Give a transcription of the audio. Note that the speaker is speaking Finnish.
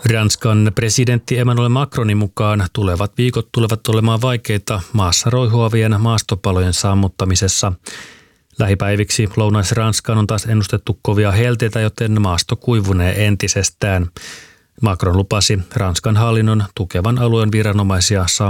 Ranskan presidentti Emmanuel Macronin mukaan tulevat viikot tulevat olemaan vaikeita maassa roihuavien maastopalojen sammuttamisessa. Lähipäiviksi Lounais-Ranskaan on taas ennustettu kovia helteitä, joten maasto kuivunee entisestään. Macron lupasi Ranskan hallinnon tukevan alueen viranomaisia